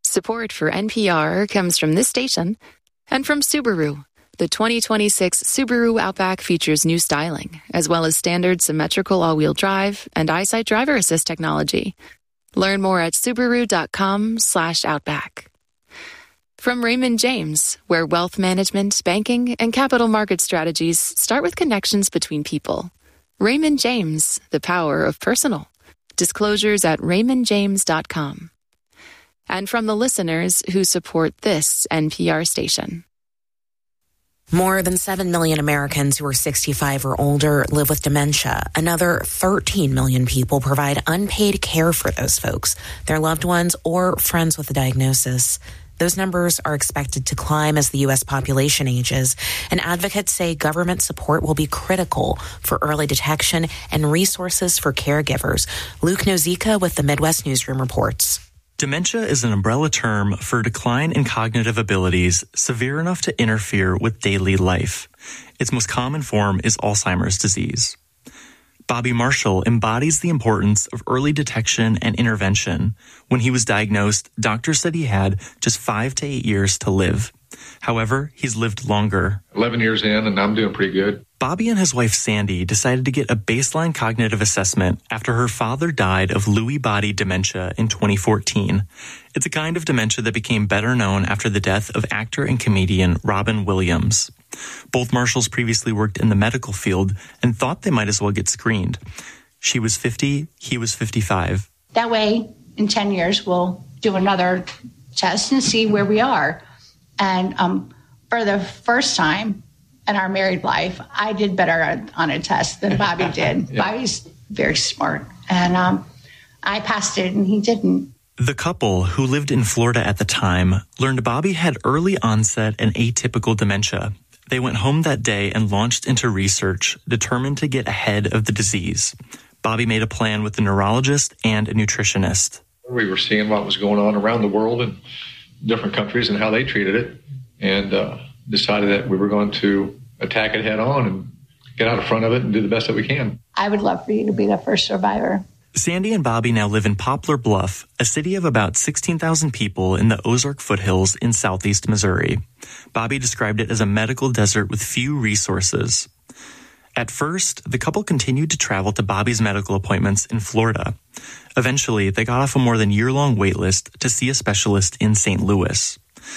Support for NPR comes from this station and from Subaru. The 2026 Subaru Outback features new styling, as well as standard symmetrical all-wheel drive and EyeSight driver assist technology. Learn more at Subaru.com/Outback. From Raymond James, where wealth management, banking, and capital market strategies start with connections between people. Raymond James, the power of personal. Disclosures at raymondjames.com. And from the listeners who support this NPR station. More than 7 million Americans who are 65 or older live with dementia. Another 13 million people provide unpaid care for those folks, their loved ones, or friends with a diagnosis. Those numbers are expected to climb as the U.S. population ages, and advocates say government support will be critical for early detection and resources for caregivers. Luke Nozica with the Midwest Newsroom reports. Dementia is an umbrella term for decline in cognitive abilities severe enough to interfere with daily life. Its most common form is Alzheimer's disease. Bobby Marshall embodies the importance of early detection and intervention. When he was diagnosed, doctors said he had just 5 to 8 years to live. However, he's lived longer. 11 years in, and I'm doing pretty good. Bobby and his wife Sandy decided to get a baseline cognitive assessment after her father died of Lewy body dementia in 2014. It's a kind of dementia that became better known after the death of actor and comedian Robin Williams. Both Marshalls previously worked in the medical field and thought they might as well get screened. She was 50, he was 55. That way, in 10 years, we'll do another test and see where we are. And for the first time in our married life, I did better on a test than Bobby did. Yeah. Bobby's very smart. And I passed it and he didn't. The couple, who lived in Florida at the time, learned Bobby had early onset and atypical dementia. They went home that day and launched into research, determined to get ahead of the disease. Bobby made a plan with a neurologist and a nutritionist. We were seeing what was going on around the world and different countries and how they treated it, and decided that we were going to attack it head on and get out in front of it and do the best that we can. I would love for you to be the first survivor. Sandy and Bobby now live in Poplar Bluff, a city of about 16,000 people in the Ozark foothills in southeast Missouri. Bobby described it as a medical desert with few resources. At first, the couple continued to travel to Bobby's medical appointments in Florida. Eventually, they got off a more than year-long wait list to see a specialist in St. Louis.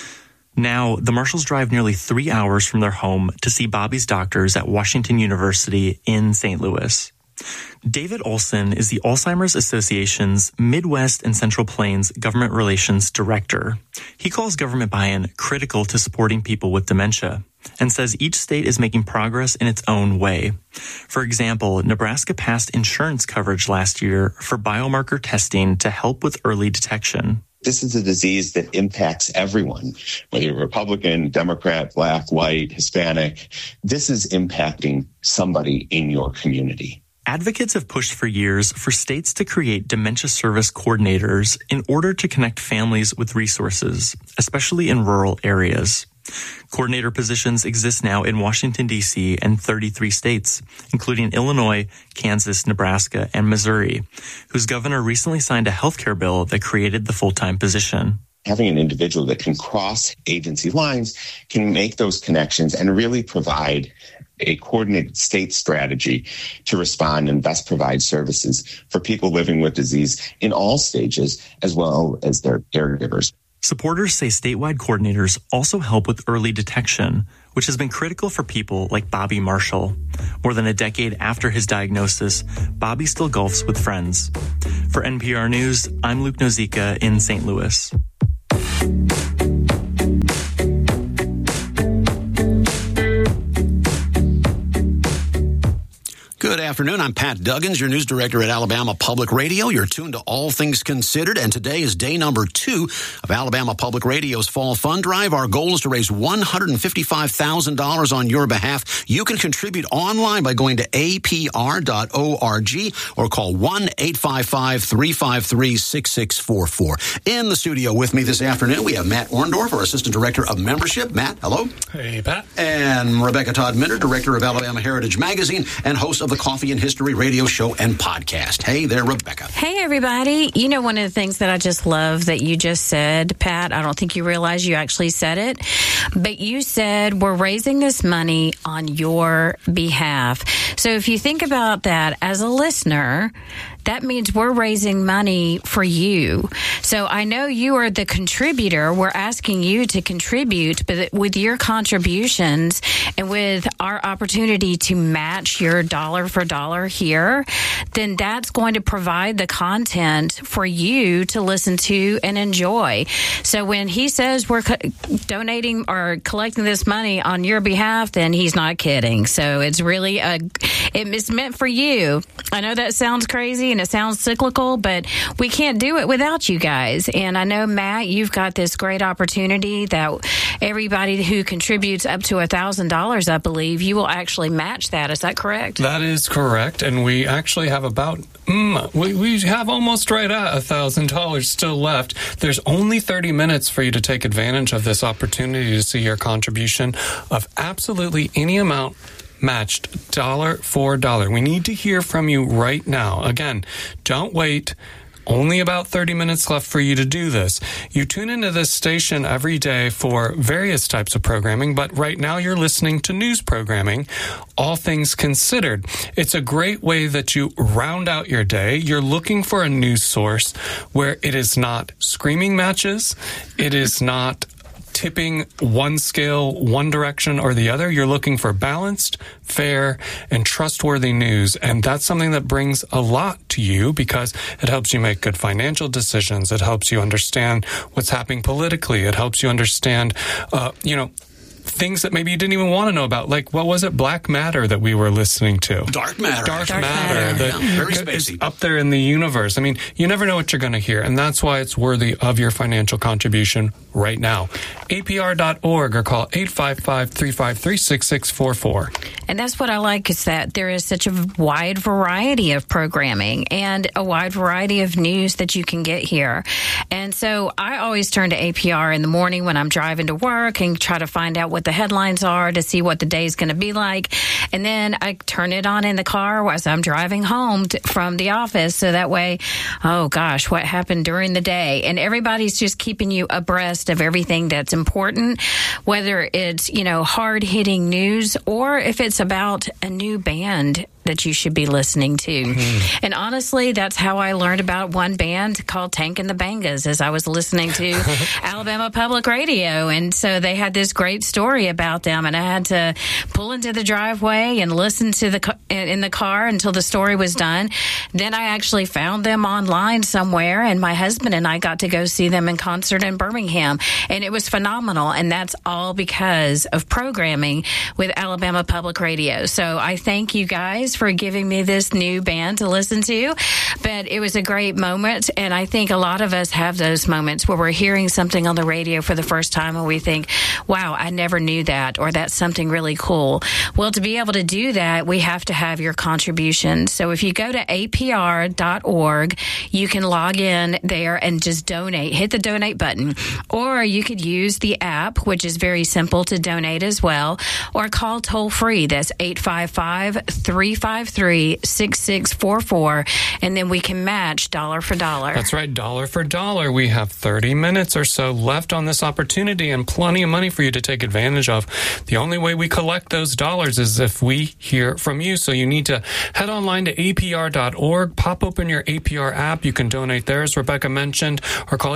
Now, the Marshalls drive nearly 3 hours from their home to see Bobby's doctors at Washington University in St. Louis. David Olson is the Alzheimer's Association's Midwest and Central Plains Government Relations Director. He calls government buy-in critical to supporting people with dementia and says each state is making progress in its own way. For example, Nebraska passed insurance coverage last year for biomarker testing to help with early detection. This is a disease that impacts everyone, whether you're Republican, Democrat, Black, white, Hispanic. This is impacting somebody in your community. Advocates have pushed for years for states to create dementia service coordinators in order to connect families with resources, especially in rural areas. Coordinator positions exist now in Washington, D.C. and 33 states, including Illinois, Kansas, Nebraska, and Missouri, whose governor recently signed a healthcare bill that created the full-time position. Having an individual that can cross agency lines can make those connections and really provide a coordinated state strategy to respond and best provide services for people living with disease in all stages, as well as their caregivers. Supporters say statewide coordinators also help with early detection, which has been critical for people like Bobby Marshall. More than a decade after his diagnosis, Bobby still golfs with friends. For NPR News, I'm Luke Nozica in St. Louis. Good afternoon. I'm Pat Duggins, your news director at Alabama Public Radio. You're tuned to All Things Considered, and today is day number 2 of Alabama Public Radio's Fall Fund Drive. Our goal is to raise $155,000 on your behalf. You can contribute online by going to apr.org or call 1-855-353-6644. In the studio with me this afternoon, we have Matt Orndorff, our Assistant Director of Membership. Matt, hello. Hey, Pat. And Rebecca Todd Minder, Director of Alabama Heritage Magazine and host of the Coffee Coffee and History radio show and podcast. Hey there, Rebecca. Hey, everybody. You know, one of the things that I just love that you just said, Pat, I don't think you realize you actually said it, but you said we're raising this money on your behalf. So if you think about that as a listener, that means we're raising money for you. So I know you are the contributor. We're asking you to contribute, but with your contributions and with our opportunity to match your dollar for dollar here, then that's going to provide the content for you to listen to and enjoy. So when he says we're donating or collecting this money on your behalf, then he's not kidding. So it's really it's meant for you. I know that sounds crazy and it sounds cyclical, but we can't do it without you guys. And I know, Matt, you've got this great opportunity that everybody who contributes up to $1,000, I believe, you will actually match that. Is that correct? That is correct. And we actually have about, we have almost right at $1,000 still left. There's only 30 minutes for you to take advantage of this opportunity to see your contribution of absolutely any amount matched dollar for dollar. We need to hear from you right now. Again, don't wait. Only about 30 minutes left for you to do this. You tune into this station every day for various types of programming, but right now you're listening to news programming, All Things Considered. It's a great way that you round out your day. You're looking for a news source where it is not screaming matches. It is not tipping one scale, one direction or the other. You're looking for balanced, fair, and trustworthy news. And that's something that brings a lot to you because it helps you make good financial decisions. It helps you understand what's happening politically. It helps you understand, things that maybe you didn't even want to know about. Like, what was it? Black Matter that we were listening to. Dark Matter. Dark Matter. That very spacey. Is up there in the universe. I mean, you never know what you're going to hear. And that's why it's worthy of your financial contribution right now. APR.org or call 855-353-6644. And that's what I like is that there is such a wide variety of programming and a wide variety of news that you can get here. And so I always turn to APR in the morning when I'm driving to work and try to find out what the headlines are to see what the day's going to be like. And then I turn it on in the car as I'm driving home from the office. So that way, oh gosh, what happened during the day? And everybody's just keeping you abreast of everything that's important, whether it's, hard hitting news or if it's about a new band that you should be listening to. Mm-hmm. And honestly, that's how I learned about one band called Tank and the Bangas as I was listening to Alabama Public Radio. And so they had this great story about them, and I had to pull into the driveway and listen to in the car until the story was done. Then I actually found them online somewhere, and my husband and I got to go see them in concert in Birmingham, and it was phenomenal. And that's all because of programming with Alabama Public Radio. So I thank you guys for giving me this new band to listen to. But it was a great moment, and I think a lot of us have those moments where we're hearing something on the radio for the first time and we think, wow, I never knew that, or that's something really cool. Well, to be able to do that, we have to have your contribution. So if you go to apr.org, you can log in there and just donate, hit the donate button, or you could use the app, which is very simple to donate as well, or call toll free. That's 855-353-6644, and then we can match dollar for dollar. That's right, dollar for dollar. We have 30 minutes or so left on this opportunity and plenty of money for you to take advantage of. The only way we collect those dollars is if we hear from you. So you need to head online to apr.org, pop open your APR app. You can donate there, as Rebecca mentioned, or call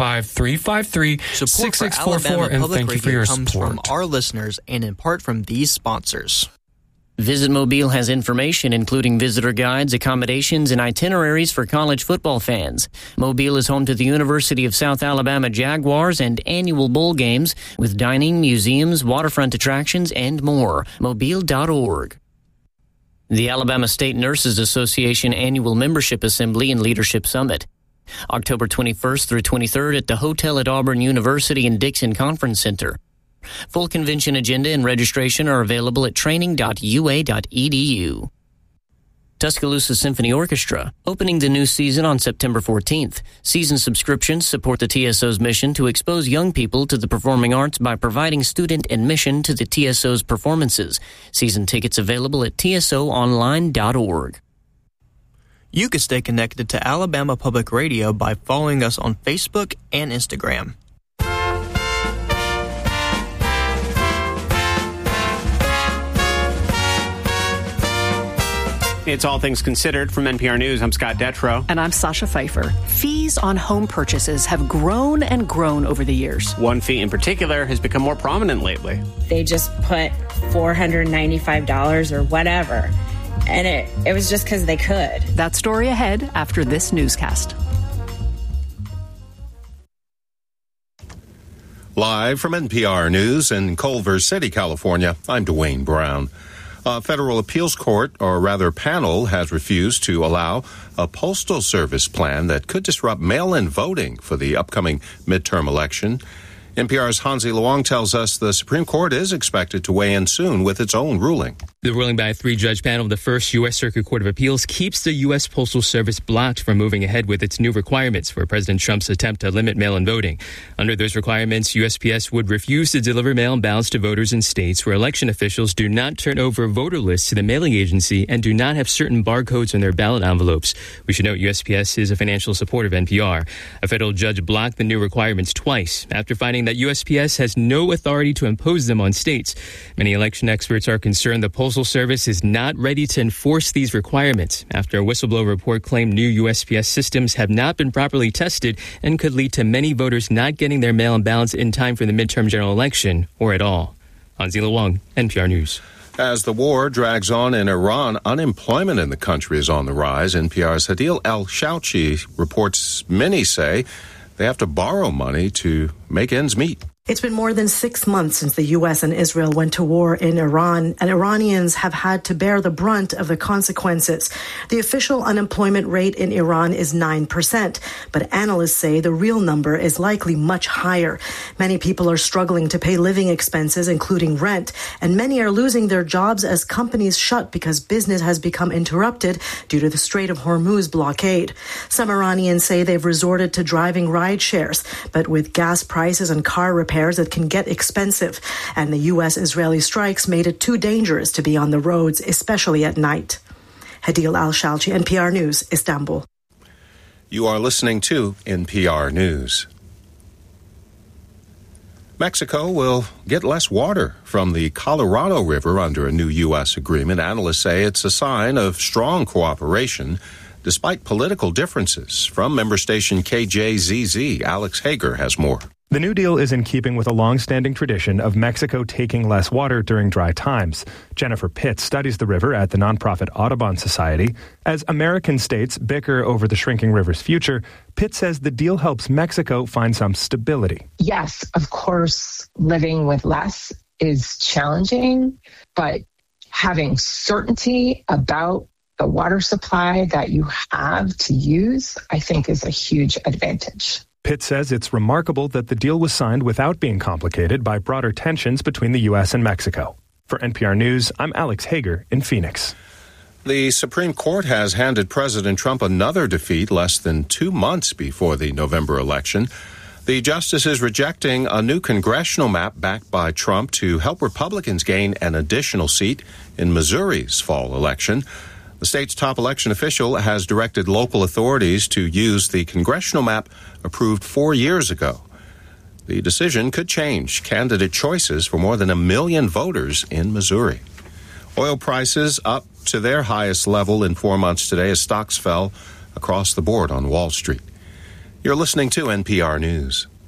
855-353-6644, and thank you for your comes support. From our listeners and in part from these sponsors. Visit Mobile has information including visitor guides, accommodations, and itineraries for college football fans. Mobile is home to the University of South Alabama Jaguars and annual bowl games with dining, museums, waterfront attractions, and more. Mobile.org. The Alabama State Nurses Association Annual Membership Assembly and Leadership Summit. October 21st through 23rd at the Hotel at Auburn University in Dixon Conference Center. Full convention agenda and registration are available at training.ua.edu. Tuscaloosa Symphony Orchestra, opening the new season on September 14th. Season subscriptions support the TSO's mission to expose young people to the performing arts by providing student admission to the TSO's performances. Season tickets available at tsoonline.org. You can stay connected to Alabama Public Radio by following us on Facebook and Instagram. It's All Things Considered from NPR News. I'm Scott Detrow. And I'm Sasha Pfeiffer. Fees on home purchases have grown and grown over the years. One fee in particular has become more prominent lately. They just put $495 or whatever. And it was just because they could. That story ahead after this newscast. Live from NPR News in Culver City, California, I'm Dwayne Brown. A federal appeals court, or rather panel, has refused to allow a postal service plan that could disrupt mail-in voting for the upcoming midterm election. NPR's Hansi Luong tells us the Supreme Court is expected to weigh in soon with its own ruling. The ruling by a three-judge panel of the First U.S. Circuit Court of Appeals keeps the U.S. Postal Service blocked from moving ahead with its new requirements for President Trump's attempt to limit mail-in voting. Under those requirements, USPS would refuse to deliver mail-in ballots to voters in states where election officials do not turn over voter lists to the mailing agency and do not have certain barcodes on their ballot envelopes. We should note USPS is a financial supporter of NPR. A federal judge blocked the new requirements twice after finding that USPS has no authority to impose them on states. Many election experts are concerned the Postal Service is not ready to enforce these requirements after a whistleblower report claimed new USPS systems have not been properly tested and could lead to many voters not getting their mail-in ballots in time for the midterm general election or at all. Hansi Luong, NPR News. As the war drags on in Iran, unemployment in the country is on the rise. NPR's Hadil Al-Shouchi reports many say they have to borrow money to make ends meet. It's been more than 6 months since the U.S. and Israel went to war in Iran, and Iranians have had to bear the brunt of the consequences. The official unemployment rate in Iran is 9%, but analysts say the real number is likely much higher. Many people are struggling to pay living expenses, including rent, and many are losing their jobs as companies shut because business has become interrupted due to the Strait of Hormuz blockade. Some Iranians say they've resorted to driving ride shares, but with gas prices and car repairs, that can get expensive, and the U.S.-Israeli strikes made it too dangerous to be on the roads, especially at night. Hadil Al-Shalchi, NPR News, Istanbul. You are listening to NPR News. Mexico will get less water from the Colorado River under a new U.S. agreement. Analysts say it's a sign of strong cooperation despite political differences. From member station KJZZ, Alex Hager has more. The new deal is in keeping with a long-standing tradition of Mexico taking less water during dry times. Jennifer Pitts studies the river at the nonprofit Audubon Society. As American states bicker over the shrinking river's future, Pitts says the deal helps Mexico find some stability. Yes, of course, living with less is challenging, but having certainty about the water supply that you have to use, I think, is a huge advantage. Pitt says it's remarkable that the deal was signed without being complicated by broader tensions between the U.S. and Mexico. For NPR News, I'm Alex Hager in Phoenix. The Supreme Court has handed President Trump another defeat less than 2 months before the November election. The justice is rejecting a new congressional map backed by Trump to help Republicans gain an additional seat in Missouri's fall election. The state's top election official has directed local authorities to use the congressional map approved 4 years ago. The decision could change candidate choices for more than 1 million voters in Missouri. Oil prices up to their highest level in 4 months today as stocks fell across the board on Wall Street. You're listening to NPR News.